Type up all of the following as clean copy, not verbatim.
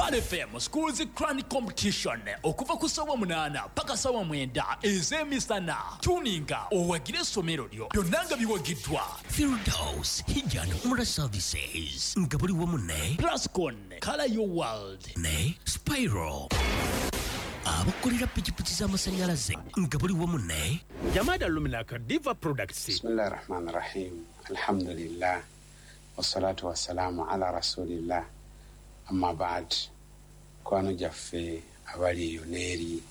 Pal FM Schools Crown Competition okuva ku ssaawa 8 paka ssaawa 9 ez'emisana. Tuninga owagire essomero lyo byonna nga biwagiddwa. Firdaus Hijjan Umrah Services nga buli wamu ne Plascon Color Your World ne Spiral abakolera pikipiki z'amasannyalaze nga buli wamu ne Jamada Luminaka Diva Products. Bismillahir Rahmanir Rahim. Alhamdulillah wassalatu wassalamu ala rasulillah. Amma ba'd. Kwano jaffe abali yoneri.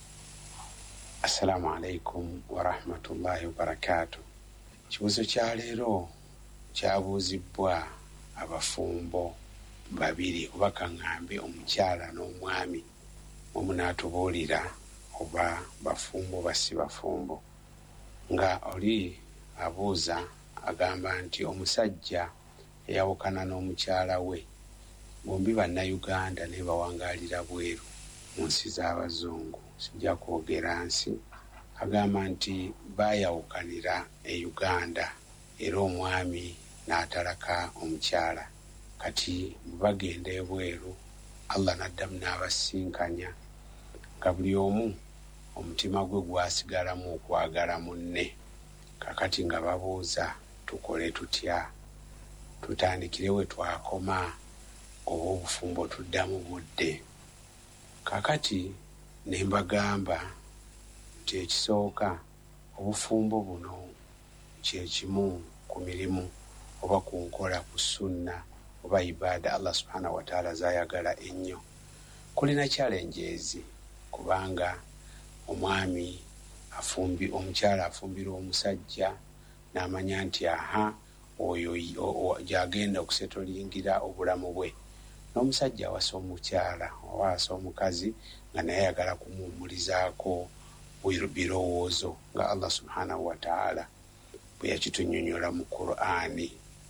Assalamu alaikum wa rahmatullahi wa barakatuh. Kibuzo kya leero kyabuuzibwa abafumbo babiri oba kaŋŋambe omukyala n'omwami omunaatubuulira oba bafumbo basi bafumbo. Nga oli abuuza agamba nti omusajja eyawukana n'omukyala we bombi bannayuganda ne bawangaalira bweru mu nsi z'abazungu, sijja kwogera nsi. Agamba nti baayawukanira e Uganda era omwami n'atalaka omukyala. Kati bagenda ebweru Allah n'addamu n'abasinkanya nga buli omu omutima gwe gwasigalamu okwagala munne. Kakati nga babuuza tukole tutya, tutandikire we twakoma oba obufumbo tuddamu budde. Kakati ne mbagamba nti ekisooka obufumbo buno kye kimu ku mirimu oba ku nkola ku sunna oba ibaada Allah subhanahu wa ta'ala zayagala ennyo. Kulina challenges kubanga omwami omukyala afumbira omusajja n'amanya nti oyo gyagenda okusetolingira obulamu bwe. N'omusajja awasa omukyala awasa omukazi nga naye ayagala kumuwumulizaako birowoozo nga Allah subhanahu wa ta'ala bwe yakitunyonnyola mu Qur'ani.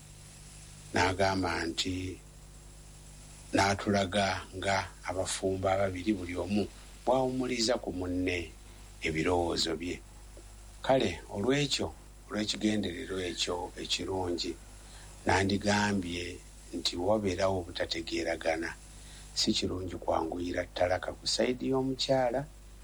N'agamba nti n'atulaga nga abafumbo ababiri buli omu bwawumuliza ku munne ebirowoozo bye. Kale olw'ekigenderero ekyo ekirungi nandigambye nti wabeerawo obutategeeragana si kirungi kwanguyira ttalaka ku sayidi y'omukyala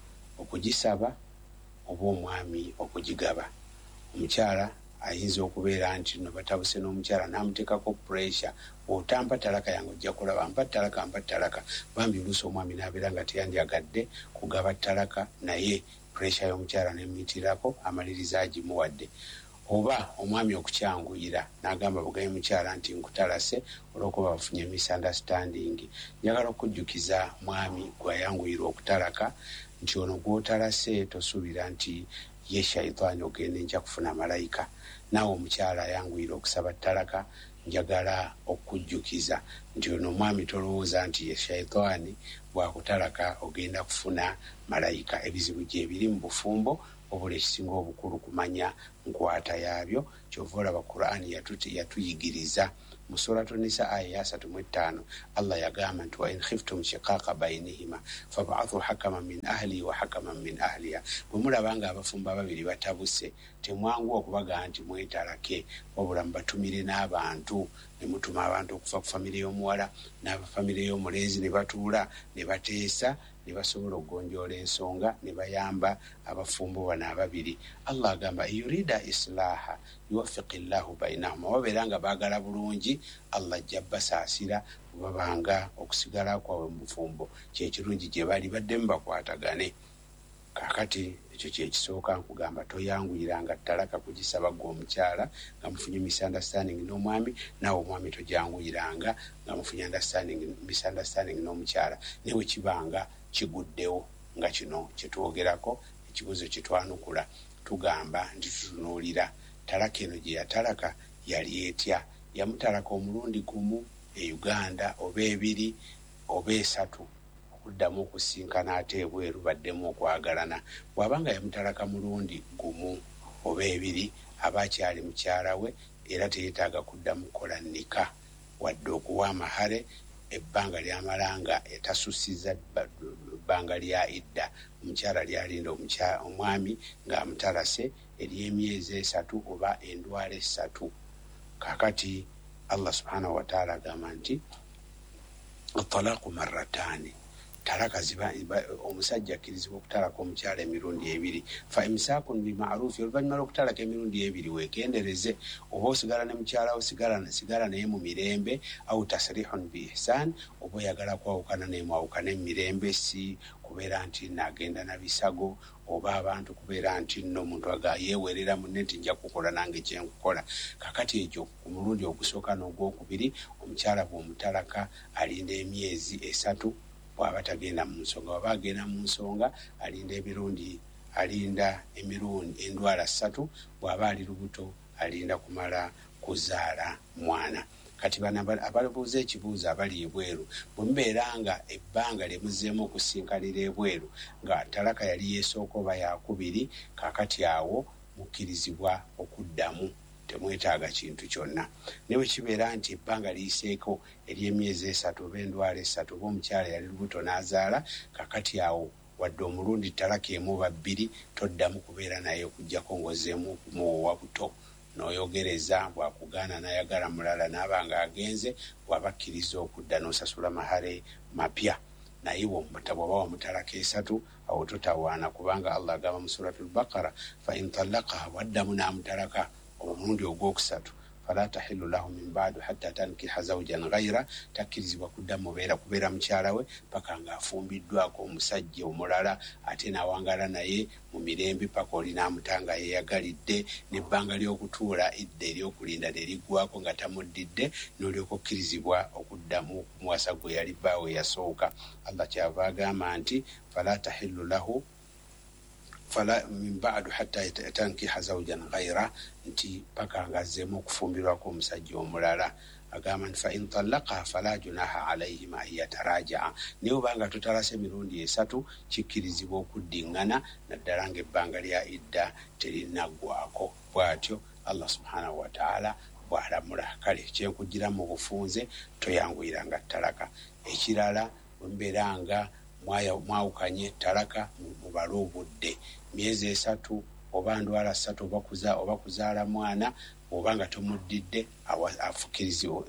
okugisaba oba omwami okugigaba. Omukyala ayinza okubeera nti no batabuse n'omukyala n'amuteekako pressure, bw'otampa ttalaka yange ojja kulaba mpa ttalaka. Bambi oluusi omwami n'abeera nga teyandyagadde kugaba ttalaka naye pressure y'omukyala n'emuyitirako amaliriza agimuwadde. Oba omwami okukyanguyira n'agamba bugaye mukyala nti nkutalase olw'okuba bafunye misunderstanding. Njagala okujjukiza mwami gwayanguyira okutalaka nti ono gw'otalase tosuubira nti ye shaitaani ogenda nja kufuna malayika. Naawe omukyala ayanguyira okusaba ttalaka njagala okujjukiza nti ono omwami tolowooza nti ye shaitaani bwakutalaka ogenda kufuna malayika. Ebizibu gye biri mu bufumbo obula ekisinga obukulu kumanya nkwata yaabyo. Kyova olaba Qur'ani yatuyigiriza mu suratu Nisa aya 35 Allah yagamba nti wa in khiftum shiqaqa bainihima fab'athu hakaman min ahli wa hakaman min ahliha. Bwe mulabanga abafumbo ababiri batabuse temwangu okubaga nti mwetalake wabula mubatumire n'abantu, ne mutuma abantu okuva ku famire y'omuwala n'abafamire y'omulenzi ne batuula ne bateesa ne basobola okugonjoola ensonga ne bayamba abafumbo bano ababiri. Allah agamba yurida islaha yuwaffiqillahu bainahuma. Wabeera nga baagala bulungi Allah ajja basaasira babanga okusigala kwabwe mu bufumbo kyekirungi gye bali baddemu bakwatagane. Kakati ekyo kyekisooka nkugamba toyanguyiranga ttalaka kugisaba gwe omukyala nga mufunye misunderstanding n'omwami, naawe omwami tojanguyiranga nga mufunye misunderstanding n'omukyala. Newe kibanga kiguddewo nga kino kyetwogerako ekibuzo kyetwanukula tugamba nti tutunuulira talaka eno gye yatalaka yali etya. Yamutalaka omulundi gumu e Uganda oba ebiri oba esatu okuddamu okusinkana ate ebweru baddemu okwagalana. Bw'abanga yamutalaka mulundi gumu oba ebiri aba akyali mukyala we era teyeetaaga kuddamu kukola nnika wadde okuwa amahare ebbanga lyamalanga etasusiza ebbanga lya idda. Omukyala lyalinda omwami ng'amutalase ery'emyezi 3 oba endwala 3. Kakati Allah subhanahu wa ta'ala agamba nti At-talaqu marratani, talaka ziba omusajja akkirizibwa okutalaka omukyala emirundi ebiri. Fa imsakun bi ma'ruf, oluvannyuma okutalaka emirundi ebiri weekendereze, oba osigala ne mukyala sigala naye mu mirembe, au tasrihun bi ihsan, oba oyagala kwawukana naye mwawukane mu mirembe, si kubeera nti nagenda na bisago, oba abantu kubeera nti nno omuntu yeewerera munne nti nja kukola nange kyenkukola. Kakati ekyo ku mulundi ogusooka n'ogwokubiri omukyala bw'omutalaka alinda emyezi 3 bw'aba tagenda mu nsonga. Bw'aba agenda mu nsonga alinda emirundi endwala 3, bw'aba ali lubuto alinda kumala kuzaala mwana. Kati bano ababuuza ekibuuzo abali ebweru, bwe mubeera nga ebbanga lye muzzeemu okusinkanira ebweru nga talaka yali yeesooka oba yakubiri, kaakati awo mukkirizibwa okuddamu, temwetaaga kintu kyonna. Ne bwe kibeera nti ebbanga liyiseeko ery'emyezi 3 oba endwala 3 oba omukyala yali lubuto n'azaala, kaakati awo wadde omulundi talaka emu oba 2 toddamu kubeera naye okuggyako ng'ozzeemu okumuwowa buto. N'oyogereza, bwakugaana n'ayagala mulala n'aba nga agenze, bw'abakkiriza okudda n'osasula mahare mapya. Naye bw'oba wamutalaka 3 awo totawaana, kubanga Allah agamba mu suratul Baqara, fa in talaqaha, waddamu n'amutalaka omulundi ogwokusatu, fala tahillu lahu min ba'du hatta tankiha zawjan ghayra, takkirizibwa kudda kubeera mukyala we paka ng'afumbiddwako omusajja omulala ate n'awangala naye mu mirembe paka oli n'amutanga yeeyagalidde, n'ebbanga ly'okutuula idda ery'okulinda ne liggwako nga tamuddidde, n'olyoka okkirizibwa okuddamu okumuwasa gwe yali bbaawe yasooka. Allah kyava agamba nti fala tahillu lahu fala min ba'du hatta tankiha zawjan ghayra, nti paka ngazzeemu okufumbirwako omusajja omulala. Agamba nti fa in talaqaha fala junaha alayhima an yatarajaa, naye obanga tutalase emirundi 3 kikkirizibwa okuddiŋŋana, naddala ng'ebbanga lya idda terinaggwako. Bw'atyo Allah subhanahu wa ta'ala bw'alamula. Kale kyenkugira mu bufunze, toyanguyiranga talaka. Ekirala bwe mbeera nga mwawukanye talaka, mubale obudde myezi 3 oba ndwala 3 oba kuzaala mwana, oba nga tomuddidde afukkirizibwa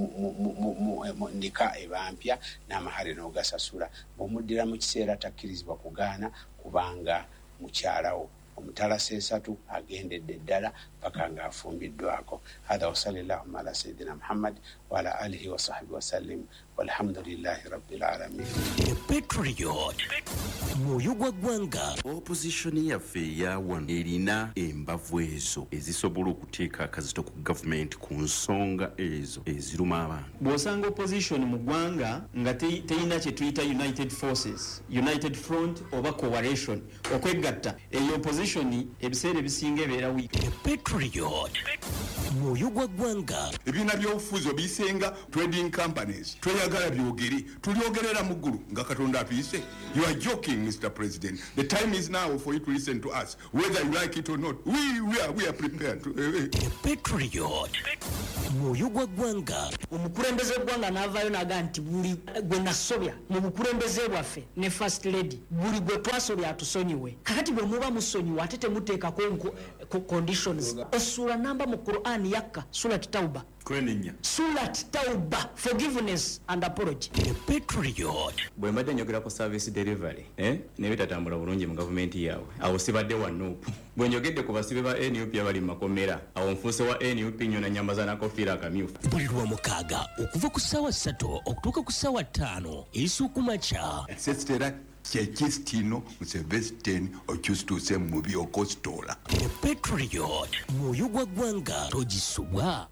nika ebampya n'amahare n'ogasasula. Bw'omuddira mu kiseera takkirizibwa kugaana kubanga mukyalawo. Omutalasa 3 agendedde ddala paka ng'afumbiddwako. Hadha wa sallallahu ala sayyidina Muhammad wa ala alihi wa sahbihi wa sallim walhamdulillahi rabbil alamin. Petroliot mwoyo gwa ggwanga. Opposition yaffe eyawano erina embavu ezo ezisobola okuteeka akazito ku gavumenti ku nsonga ezo eziruma abantu. Bw'osanga opposition mu ggwanga nga teyina kye tuyita United Forces, United Front oba Coalition okwegatta, eyo opposition ebiseera ebisinga ebeera wiiki. Petroliot mwoyo gwa ggwanga. Ebibiina by'obufuzi obisenga trading companies tweyagala byogere tulyogerera mu ggulu nga Katonda apiise. You are joking, Mr. President. The time is now for you to listen to us, whether you like it or not. We are prepared to Petroliot mwoyo gwa ggwanga. Omukulembeze gwanga n'avaayo n'aga nti buli gwe nasobya mu bukulembeze bwaffe ne first lady, buli gwe twasobya atusonyiwe. Kakati bwe muba musonyiwe ate temuteekako conditions. Essula namba mu Quran yakka Surat Tauba. Surat Tauba, forgiveness and apology. Petroliot bwe mbadde njogera ku service delivery ne bitatambula bulungi mu gavumenti yaabwe, awo sibadde wa NUP. Bwe njogedde ku basibe ba NUP abali mu makomera, awo nfuuse wa NUP nyona nyambaza na kofiira akamyufu. buli lw'omukaaga okuva ku ssaawa 3 okutuuka ku ssaawa 5 essuukumakya. Sestera kyekistino musevesteni okyusituuse mubi okositola. Petroliot mwoyo gwa ggwanga togisubwa.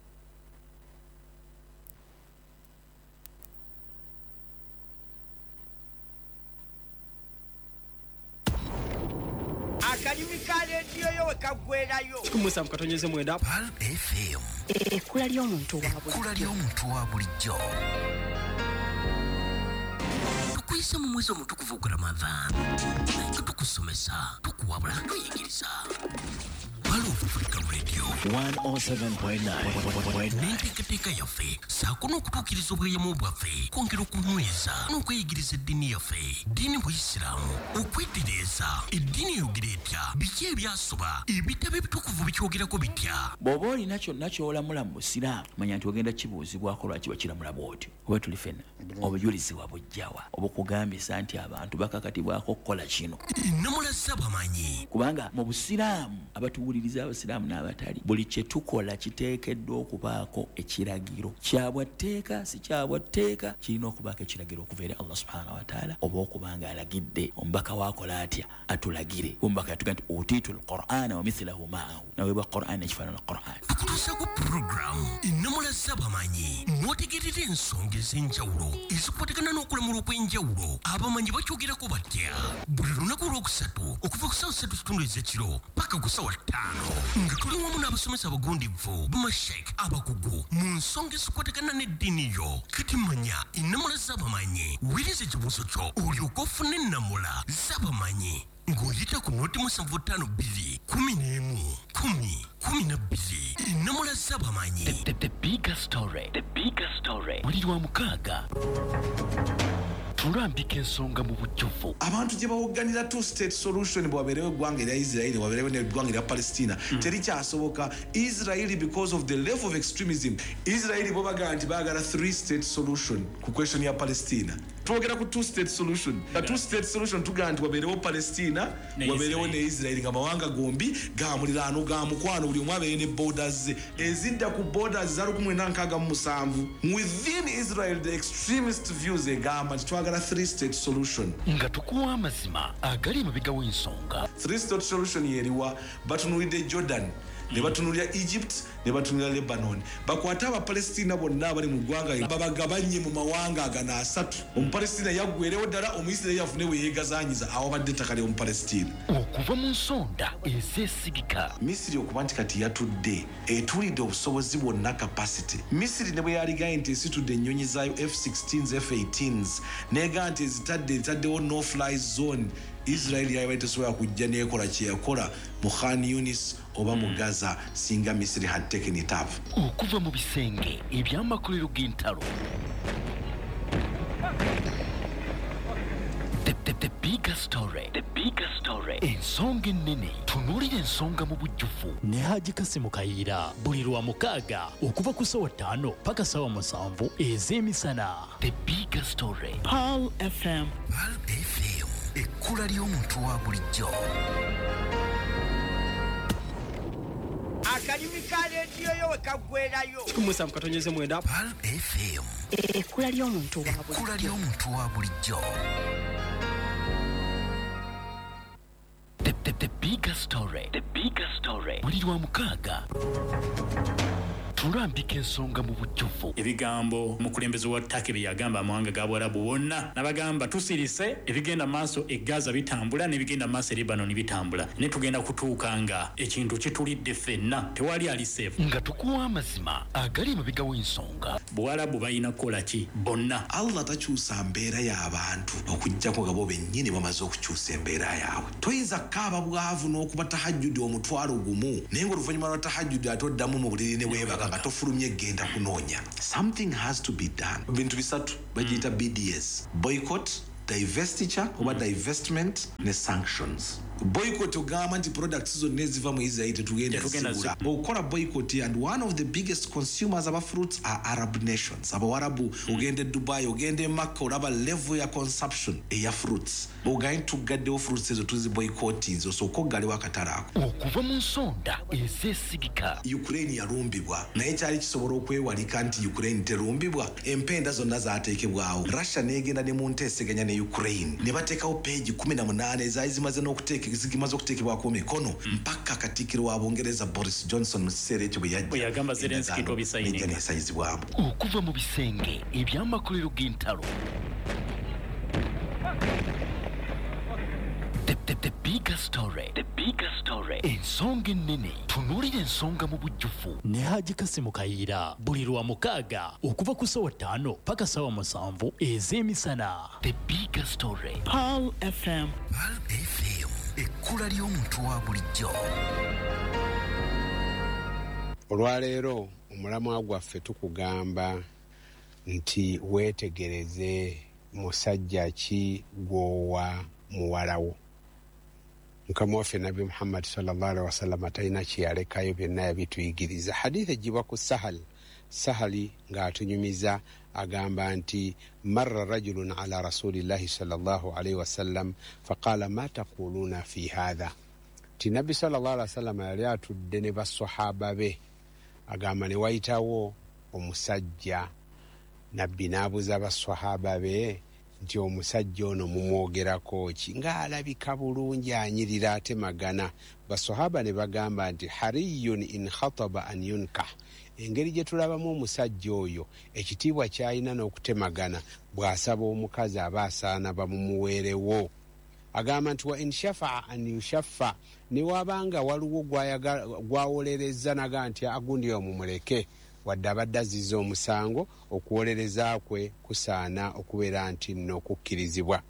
Akalimu ka leediyo yo we kaggwerayo. Kumusa mukatonyeze mwenda. Pal FM Ekkula ly'omuntu wa bulijjo. Tukuyisa mu mwezi omutukuvu gwa Ramadhan, tukusomesa, tukuwabula, tuyigiriza. Pal Africa Radio 107.9 n'enteekateeka yaffe saako n'okutuukiriza obweyamo bwaffe, kwongera okunyweza n'okweyigiriza eddiini yaffe, ddiini Buisiraamu, okwetereeza eddiini eyogera etya, biki ebyasoba, ebitabo ebitukuvu bikyogerako bitya. Bw'oba olina kyonna ky'olamula mu Busiraamu, manya nti ogenda kibuuzibwako lwaki bakiramula bw'otyo. Oba tuli ffenna obujulizi wabujjawa obukugambisa nti abantu bakakatibwako okukola kino namulaza bamanyi kubanga mu busiraamu abatuwuliriza abasiraamu n'abatali buli kye tukola kiteekeddwa okubaako ekiragiro kyabwatteeka si kyabwatteeka kirina okubaako ekiragiro okuva eri Allah subhanahu wa taala oba okubanga alagidde omubaka waakola atya atulagire omubaka yatuga nti utiitu alqur'ana wa mithlahu ma'ahu naweebwa qur'an ekifaanana qur'an akutuusa ku puroguramu namulaza bamanyi mwotegerera ensonga ez'enjawulo ezikupatikana n'okulamula okw'enjawulo abamanyi bakyogerako batya buli lunaku olwokusatu okuva ku ssaawa 3 ez'ekiro paka ku ssaawa 5 nga tuli wamu n'abasomesa abagundivu bamashek abakugu mu nsonga ezikupatikana n'eddiini yo kati manya ennamula z'abamanyi wiriza ekibuuzo kyo olyoka ofune ennamula z'abamanyi ng'oyita ku noti 752 ennamula z'abamanyi the bigger story buli lwa mukaaga tulambika ensonga mu bujjuvu abantu gye bawogganira two state solution bwabeerewo eggwanga erya Israeli wabeerewo n'eggwanga erya Palestina terikyasoboka Israeli because of the level of extremism Israeli bo bagamba nti baagala 3 state solution ku question ya Palestina twogera ku 2 state solution a 2 state solution tugamba nti wabeerewo Palestina wabeerewo ne Israeli nga mawanga gombi ga muliraano ga mukwano buli omu abeere ne borders ze ezidda ku borders za 1967 within Israel the extremist views egamba nti twagala 3 state solution nga tukuwa amazima agali emabega w'ensonga 3 state solution yeriwa batunulidde Jordan ne batunulira Egypt ne batunulira Lebanon bakwata abapalestina bonna abali mu ggwanga babagabanye mu mawanga agana asatu omupalestina yaggwerewo ddala omuyisirayiri yafune weyeegazanyiza awabadde ettaka ly'omupalestina okuva mu nsonda ez'esigika Misiri okuba nti kati yatudde etulidde obusobozi bwonna capacity Misiri ne bwe yaligaye nti esitudde ennyonyi zaayo F-16s F-18s neega nti ezitaddewo no fly zone Israeli yabaye tesobola kujja neekola kye yakola mu Khan Yunis oba mu Gaza singa Misiri had taken it up okuva mu bisenge eby'amakolero g'entalo the bigger story ensonga ennene tunuulira ensonga mu bujjuvu ne Haji Kasimu Kayiira buli lwa mukaaga okuva ku ssaawa 5 paka ssaawa 7 ez'emisana the bigger story Pearl FM ekkula ly'omuntu wa bulijjo akalimu ka rediyo yo wekagwerayo 1.9 Pearl FM ekkula ly'omuntu wa bulijjo the bigger story buli lwa mukaaga tulambika ensonga mu bujjuvu ebigambo mukulembeze wa ttaka bye yagamba amawanga ga Bwarabu wonna n'abagamba tusirise ebigenda maaso e Gaza bitambula n'ebigenda maaso e Lebanon bitambula ne tugenda kutuuka nga ekintu kitulidde ffenna tewali ali safe nga tukuwa amazima agali emabega w'ensonga Bwarabu balina kukola ki bonna Allah takyusa mbeera y'abantu okuggyako nga bo bennyini bamaze okukyusa embeera yaabwe toyinza kaaba bwavu n'okuba tahajjudi omutwalo gumu naye ng'oluvannyuma lwa tahajjudi ate oddamu mu buliri ne weebaka nga tofulumye genda kunoonya something has to be done bintu bisatu bagiyita BDS boycott divestiture oba divestment ne sanctions boycott ogamba nti products zonna eziva mu Israel tetugenda zigula okukola boycott and one of the biggest consumers of fruits are Arab nations abawarabu ogende Dubai ogende Makkah olaba level ya consumption eya fruits ogain tugaddewo fruits ezo tuzi boycotting zo soko galiwo akatale ako okuva mu nsonda ez'esigika Ukraine yalumbibwa naye kyali kisobola okwewalika nti Ukraine terumbibwa empenda zonna zaateekebwawo Russia neegenda ne mu nteeseganya ne Ukraine ne bateekawo peegi 18 ezaali zimaze zimaze okuteekebwako mikono mpaka katikkiro wa Bungereza Boris Johnson mu kiseera ekyo bwe yajja yagamba Zelensky tobisayinga nesayizibwamu okuva mu bisenge eby'amakolero g'entalo the bigger story ensonga ennene tunuulira ensonga mu bujjuvu ne Haji Kasimu Kayiira buli lwa mukaaga okuva ku ssaawa 5 paka ssaawa 7 ez'emisana the bigger story Pearl FM ekkula ly'omuntu wa bulijjo olwaleero omulamwa gwaffe tukugamba nti weetegereze musajja ki gwowa muwalawo mukama waffe nabbi Muhammad sallallahu alaihi wasallam talina kyeyalekayo byonna yabituyigiriza hadithi ejibwa ku Sahali ng'atunyumiza agamba nti marra rajulun ala rasulillahi sallallahu alaihi wasallam faqala ma taquluna fi hadha. Ti nabbi sallallahu alaihi wasallam yali atudde ne basahaba be, agamba ne wayitawo omusajja. Nabbi n'abuuza basahaba be nti omusajja ono mumwogerako ki, ng'alabika bulungi anyirira ate magana. Basahaba ne bagamba nti hariyun in khataba an yunkah, engeri gye tulabamu omusajja oyo ekitiibwa ky'alina n'okutemagana, bw'asaba omukazi aba asaana bamumuweerewo. Agamba nti wa in shafaa an yushaffa, ne wabanga waliwo gwawolereza naga nti agundi omumuleke, wadde abadde azizza omusango, okuwolereza kwe kusaana okubeera nti nno okukkirizibwa.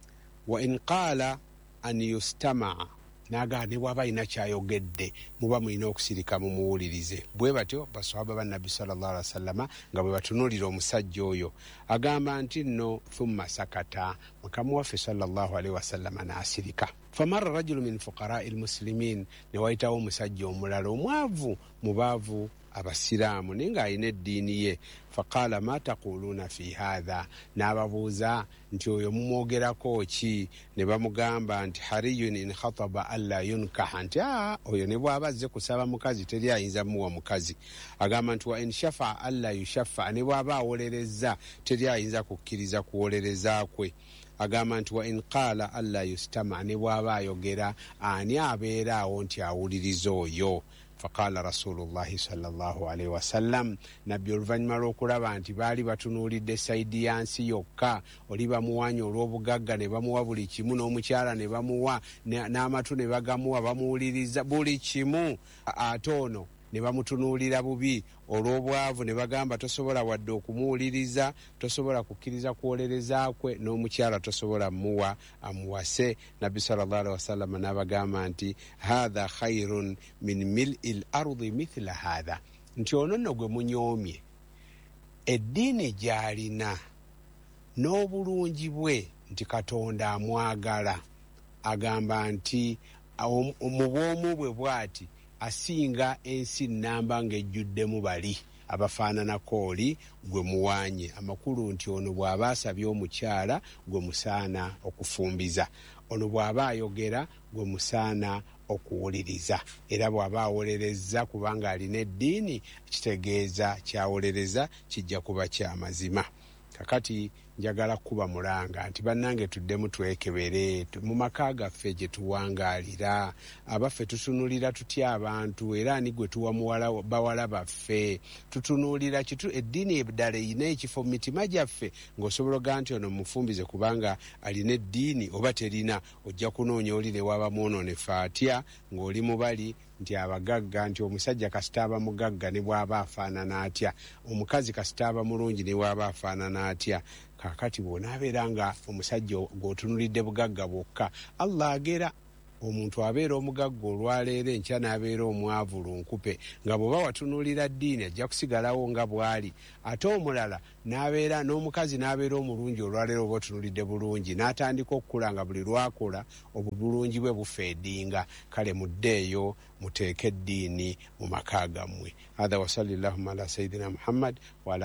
Wa in qaala an yustamaa, naga ne bw'aba alina kyayogedde muba mulina okusirika mumuwulirize. Bwe batyo basahaba ba nabbi sallallahu alaihi wasallama nga bwe batunuulira omusajja oyo. Agamba nti nno thumma sakata, mukama waffe sallallahu alaihi wasallama n'asirika. Famarra rajulu min fuqarai lmuslimin, ne wayitawo omusajja omulala omwavu mu baavu abasiraamu naye ng'alina eddiini ye. Faqala ma taquluna fi hadha, n'ababuuza nti oyo mumwogerako ki? Ne bamugamba nti hariyun in khataba alla yunkaha, nti oyo ne bw'aba azze kusaba mukazi teri ayinza muwa mukazi. Agamba nti wa in shafa alla yushaffa, ne bw'aba awolereza teri ayinza kukkiriza kuwolereza kwe. Agamba nti wa in qaala alla yustama, ne bw'aba ayogera ani abeera awo nti awuliriza oyo. Faqala rasulullahi sallallahu alaihi wasallam, nabbi oluvannyuma lw'okulaba nti baali batunuulidde sayidi ya nsi yokka, oli bamuwanya olw'obugagga ne bamuwa buli kimu, n'omukyala ne bamuwa n'amatu ne bagamuwa, bamuwuliriza buli kimu, ate ono ne bamutunuulira bubi olw'obwavu, ne bagamba tosobola wadde okumuwuliriza, tosobola kukkiriza kuwolereza kwe, n'omukyala tosobola muwa amuwase. Nabbi sallallahu alaihi wasallam n'abagamba nti hadha khairun min mil'i l-ardi mithla hadha, nti ono nno gwe munyoomye eddiini gy'alina n'obulungi bwe nti Katonda amwagala. Agamba nti mu bwomu bwe bw'ati asinga ensi nnamba ng'ejjuddemu bali abafaananako oli gwe muwaanye. Amakulu nti ono bw'aba asabye omukyala gwe musaana okufumbiza, ono bw'aba ayogera gwe musaana okuwuliriza, era bw'aba awolereza kubanga alina eddiini, kitegeeza kyawolereza kijja kuba kya mazima. Kakati njagala kuba mulanga nti bannange tuddemu twekebere mu maka gaffe gye tuwangaalira. Abaffe tutunuulira tutya abantu, era ani gwe tuwa bawala baffe, tutunuulira kitu eddiini eddala erina ekifo mu mitima gyaffe, ng'osobola oga nti ono mufumbize kubanga alina eddiini, oba terina. Ojja kunoonya oli ne waba mwononefu atya ng'oli mubali nti abagagga, nti omusajja kasita aba mugagga ne bw'aba afaanana atya, omukazi kasita aba mulungi ne bw'aba afaanana atya. Kakati bw'onaabeera nga omusajja gw'otunulidde bugagga bwokka, Allah agera. Omuntu abeera omugagga olwaleero, enkya n'abeera omwavu lunkupe, nga bw'oba watunuulira ddiini ajja kusigalawo nga bw'ali. Ate omulala n'abeera n'omukazi n'abeera omulungi olwaleero oba otunulidde bulungi, n'atandika okukula nga buli lwakola obulungi bwe bufeedinga. Kale muddeeyo muteeke eddiini mu maka gammwe. Hadha wa sallallahu ala sayidina Muhammad wa ala